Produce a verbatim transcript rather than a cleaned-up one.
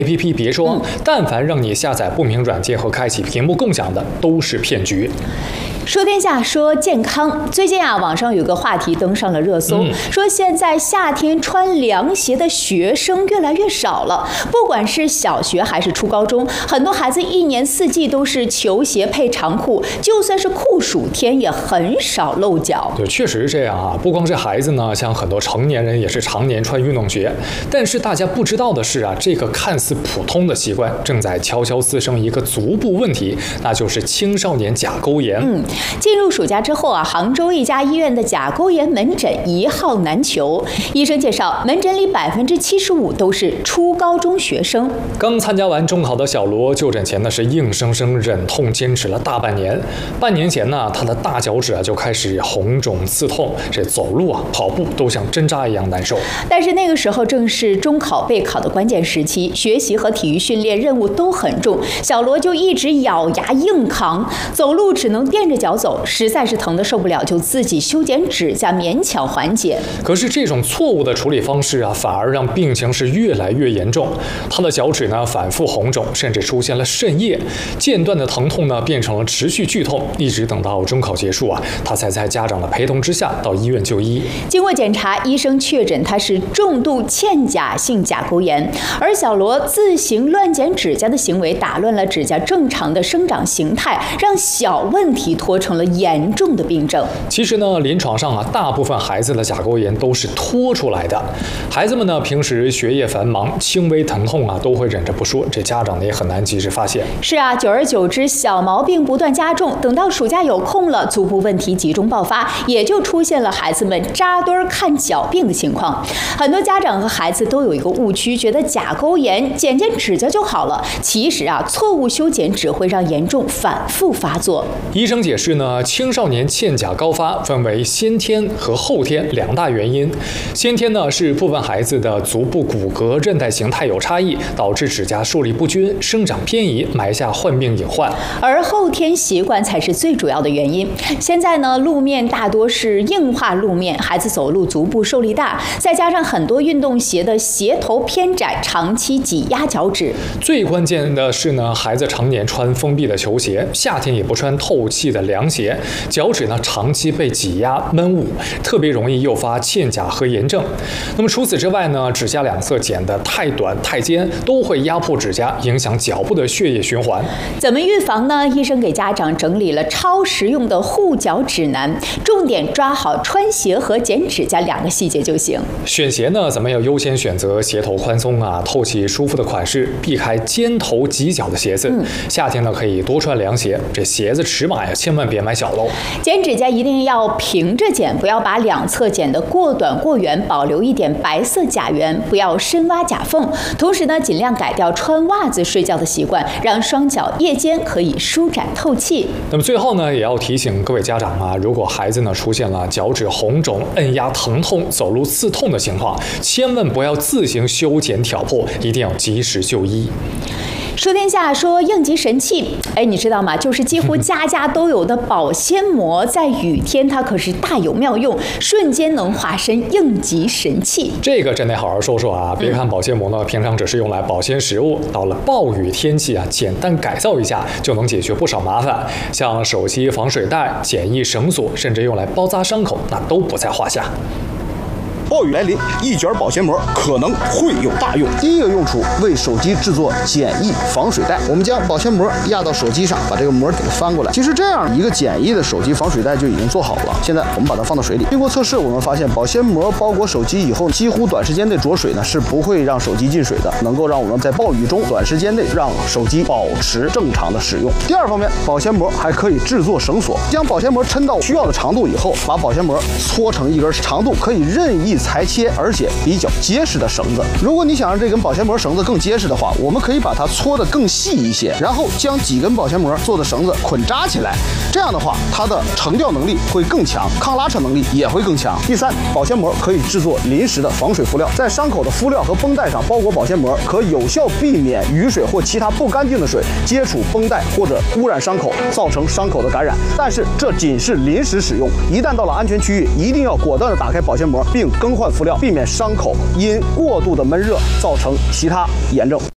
A P P 别说，但凡让你下载不明软件和开启屏幕共享的，都是骗局。 说天下说健康，最近啊，网上有个话题登上了热搜，嗯、说现在夏天穿凉鞋的学生越来越少了。不管是小学还是初高中，很多孩子一年四季都是球鞋配长裤，就算是酷暑天也很少露脚。 对，确实是这样啊。不光是孩子呢，像很多成年人也是常年穿运动鞋。但是大家不知道的是啊，这个看似普通的习惯，正在悄悄滋生一个足部问题，那就是青少年甲沟炎。 嗯。进入暑假之后啊，杭州一家医院的甲沟炎门诊一号难求。医生介绍，门诊里百分之七十五都是初高中学生。 刚参加完中考的小罗，就诊前呢是硬生生忍痛坚持了大半年。半年前呢，他的大脚趾啊就开始红肿刺痛，这走路啊、跑步都像针扎一样难受。 但是那个时候正是中考备考的关键时期，学习和体育训练任务都很重，小罗就一直咬牙硬扛，走路只能垫着脚走，实在是疼得受不了，就自己修剪指甲勉强缓解。 可是这种错误的处理方式啊，反而让病情是越来越严重。他的脚趾呢反复红肿，甚至出现了渗液，间断的疼痛呢变成了持续剧痛，一直等到中考结束啊，他才在家长的陪同之下到医院就医。 经过检查，医生确诊他是重度嵌甲性甲沟炎，而小罗自行乱剪指甲的行为打乱了指甲正常的生长形态，让小问题拖成了严重的病症。 其实呢，临床上啊，大部分孩子的甲沟炎都是拖出来的。孩子们呢，平时学业繁忙，轻微疼痛啊，都会忍着不说，这家长呢也很难及时发现。 是啊，久而久之，小毛病不断加重，等到暑假有空了，足部问题集中爆发，也就出现了孩子们扎堆看脚病的情况。很多家长和孩子都有一个误区，觉得甲沟炎剪剪指甲就好了。其实啊，错误修剪只会让严重反复发作。 医生解释呢，青少年嵌甲高发分为先天和后天两大原因。先天呢是部分孩子的足部骨骼韧带形态有差异，导致指甲受力不均、生长偏移，埋下患病隐患。 而后天习惯才是最主要的原因。现在呢，路面大多是硬化路面，孩子走路足部受力大，再加上很多运动鞋的鞋头偏窄，长期挤压脚趾。 最关键的是呢，孩子常年穿封闭的球鞋，夏天也不穿透气的凉鞋，脚趾呢长期被挤压闷捂，特别容易诱发嵌甲和炎症。那么除此之外呢，指甲两侧剪得太短太尖，都会压迫指甲，影响脚部的血液循环。 怎么预防呢？医生给家长整理了超实用的护脚指南，重点抓好穿鞋和剪指甲两个细节就行。 选鞋呢，咱们要优先选择鞋头宽松啊、透气舒服的款式，避开尖头挤脚的鞋子。嗯、夏天呢，可以多穿凉鞋，这鞋子尺码呀，千万别买小喽。 剪指甲一定要平着剪，不要把两侧剪得过短过圆，保留一点白色甲缘，不要深挖甲缝。同时呢，尽量改掉穿袜子睡觉的习惯，让双脚夜间可以舒展透气。 那么最后呢，也要提醒各位家长啊，如果孩子呢出现了脚趾红肿、按压疼痛、走路刺痛的情况，千万不要自行修剪挑破，一定要及时就医。 说天下说应急神器，哎，你知道吗？就是几乎家家都有的保鲜膜，在雨天它可是大有妙用，瞬间能化身应急神器。 这个真得好好说说啊！别看保鲜膜呢，平常只是用来保鲜食物，到了暴雨天气啊，简单改造一下就能解决不少麻烦。像手机防水袋、简易绳索，甚至用来包扎伤口，那都不在话下。 暴雨来临，一卷保鲜膜可能会有大用。第一个用处，为手机制作简易防水袋。我们将保鲜膜压到手机上，把这个膜给它翻过来。其实这样一个简易的手机防水袋就已经做好了。现在我们把它放到水里。经过测试，我们发现保鲜膜包裹手机以后，几乎短时间内着水呢是不会让手机进水的，能够让我们在暴雨中短时间内让手机保持正常的使用。第二方面，保鲜膜还可以制作绳索。将保鲜膜抻到需要的长度以后，把保鲜膜搓成一根长度可以任意裁切而且比较结实的绳子。如果你想让这根保鲜膜绳子更结实的话，我们可以把它搓得更细一些，然后将几根保鲜膜做的绳子捆扎起来。这样的话，它的承吊能力会更强，抗拉扯能力也会更强。第三，保鲜膜可以制作临时的防水敷料，在伤口的敷料和绷带上包裹保鲜膜，可有效避免雨水或其他不干净的水接触绷带或者污染伤口，造成伤口的感染。但是这仅是临时使用，一旦到了安全区域，一定要果断地打开保鲜膜并更换敷料，避免伤口因过度的闷热造成其他炎症。